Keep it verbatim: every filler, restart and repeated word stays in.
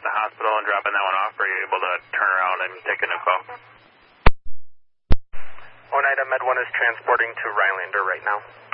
at the hospital and dropping that one off, or are you able to turn around and take a new call? Oneida Med one is transporting to Rylander right now.